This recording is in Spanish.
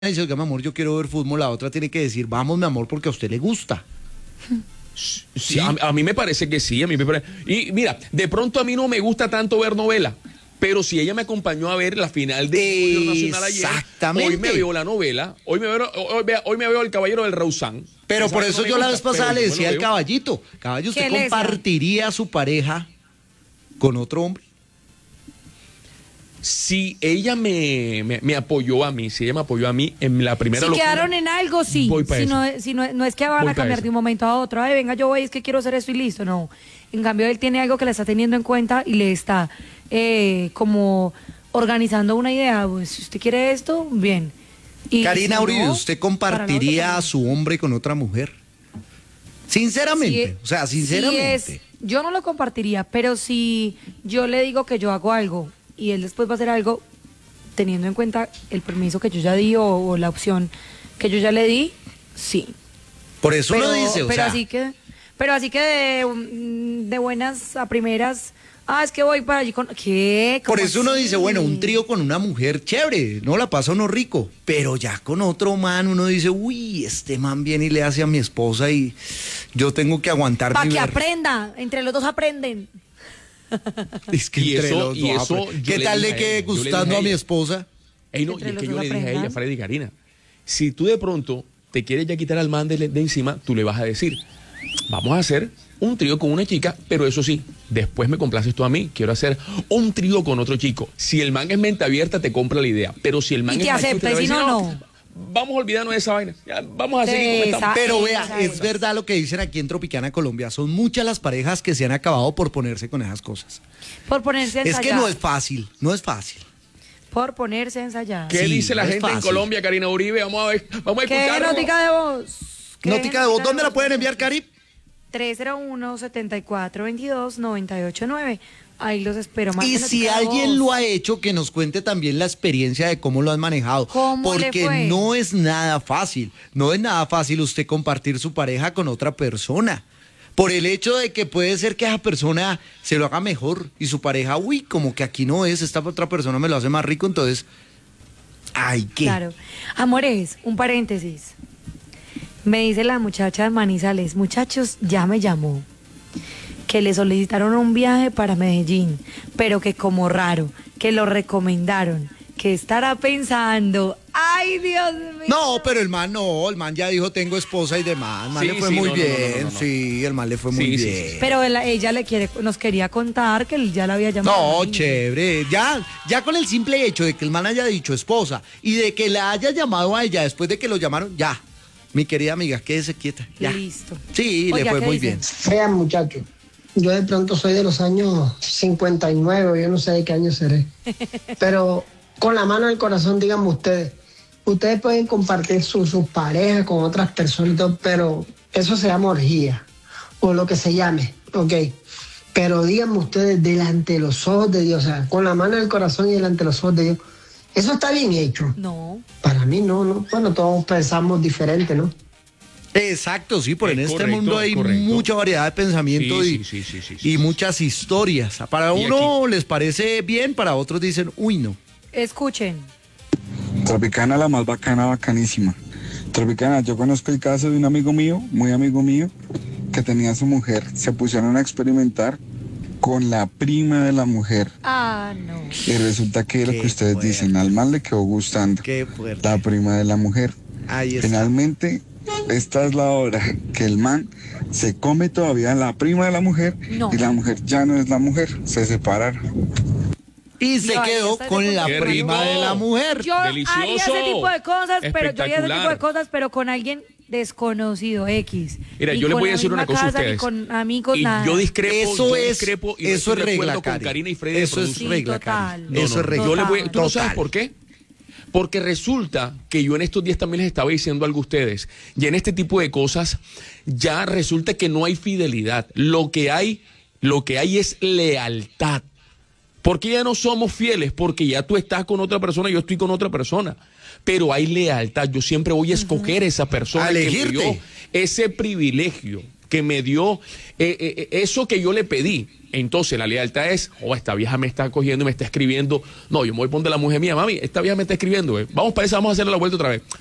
dice, oiga, mi amor, yo quiero ver fútbol, la otra tiene que decir, vamos, mi amor, porque a usted le gusta. Sí, a mí me parece que sí, Y mira, de pronto a mí no me gusta tanto ver novela, pero si ella me acompañó a ver la final de Nacional ayer, hoy me veo la novela, hoy me veo El Caballero del Rausán. Pero por eso yo la vez pasada le decía al caballito, caballo, ¿usted compartiría a su pareja con otro hombre? Si ella me apoyó a mí, en la primera locura. Si locura, quedaron en algo, sí. Si no es que van a cambiar de un momento a otro. Ay, venga, yo voy, es que quiero hacer esto y listo. No. En cambio, él tiene algo que le está teniendo en cuenta y le está como organizando una idea. Pues, si usted quiere esto, bien. Y Karina si Uribe, no, ¿usted compartiría a su hombre con otra mujer? Sinceramente, o sea, sinceramente. Yo no lo compartiría, pero si yo le digo que yo hago algo y él después va a hacer algo teniendo en cuenta el permiso que yo ya di o la opción que yo ya le di, sí. Por eso lo dice, pero así que de buenas a primeras, es que voy para allí con... ¿Qué? Por eso uno así? dice, bueno, un trío con una mujer, chévere, no la pasa uno rico, pero ya con otro man uno dice, uy, este man viene y le hace a mi esposa y yo tengo que aguantar. Para que aprenda, entre los dos aprenden. Es que ¿qué tal le quede gustando a mi esposa? Y es que yo le dije a ella, Freddy, Karina, si tú de pronto te quieres ya quitar al man de encima, tú le vas a decir, vamos a hacer un trío con una chica, pero eso sí, después me complaces tú a mí, quiero hacer un trío con otro chico. Si el man es mente abierta, te compra la idea, pero si el man y te acepta, y si no. Vamos a olvidarnos de esa vaina. Ya, vamos a seguir como estamos. Pero vea, es verdad lo que dicen aquí en Tropicana, Colombia. Son muchas las parejas que se han acabado por ponerse con esas cosas. Por ponerse a ensayar. Es que no es fácil, no es fácil. Por ponerse a ensayar. ¿Qué dice la gente en Colombia, Karina Uribe? Vamos a escucharlo. ¿Qué notica de voz? Notica de voz, ¿dónde la pueden enviar, Cari? 301-7422-989. Ahí los espero. Y si alguien lo ha hecho, que nos cuente también la experiencia de cómo lo han manejado. Porque no es nada fácil. No es nada fácil usted compartir su pareja con otra persona. Por el hecho de que puede ser que esa persona se lo haga mejor y su pareja, uy, como que aquí no es, esta otra persona me lo hace más rico, entonces, ay, ¿qué? Claro. Amores, un paréntesis. Me dice la muchacha de Manizales, muchachos, ya me llamó, que le solicitaron un viaje para Medellín, pero que como raro, que lo recomendaron, que estará pensando, ay, Dios mío. No, pero el man ya dijo tengo esposa y demás, el man le fue muy bien, sí, el man le fue muy bien. Sí. Pero ella nos quería contar que él ya la había llamado. No, chévere, ya con el simple hecho de que el man haya dicho esposa y de que la haya llamado a ella después de que lo llamaron, ya. Mi querida amiga, quédese quieta. Ya. Listo. Sí, le fue muy bien. Vean, muchachos, yo de pronto soy de los años 59, yo no sé de qué año seré. Pero con la mano en el corazón, díganme ustedes pueden compartir sus parejas con otras personas y todo, pero eso se llama orgía, o lo que se llame, ¿ok? Pero díganme ustedes, delante de los ojos de Dios, o sea, con la mano en el corazón y delante de los ojos de Dios, ¿eso está bien hecho? No. Para mí no. Bueno, todos pensamos diferente, ¿no? Exacto, sí, porque en este mundo hay mucha variedad de pensamiento y muchas historias. Para uno les parece bien, para otros dicen, uy, no. Escuchen. Tropicana, la más bacana, bacanísima. Tropicana, yo conozco el caso de un amigo mío, muy amigo mío, que tenía a su mujer. Se pusieron a experimentar con la prima de la mujer. No. Y resulta que lo que ustedes dicen, al man le quedó gustando la prima de la mujer. Ahí está. Finalmente, esta es la hora que el man se come todavía la prima de la mujer y la mujer ya no es la mujer, se separaron. Y se quedó con la prima de la mujer. Yo haría ese tipo de cosas, pero con alguien desconocido, X. Mira, yo les voy a decir una cosa a ustedes. Con amigos, nada. Yo discrepo. Eso es regla, con Karina y Freddy. Eso es regla, total. Eso es regla. ¿Tú no sabes por qué? Porque resulta que yo en estos días también les estaba diciendo algo a ustedes. Y en este tipo de cosas ya resulta que no hay fidelidad. Lo que hay es lealtad. ¿Por qué ya no somos fieles? Porque ya tú estás con otra persona, yo estoy con otra persona. Pero hay lealtad. Yo siempre voy a escoger esa persona que me dio ese privilegio. que me dio eso que yo le pedí. Entonces la lealtad es, esta vieja me está cogiendo y me está escribiendo. No, yo me voy a poner la mujer mía, mami, esta vieja me está escribiendo. Vamos para esa, vamos a hacerle la vuelta otra vez.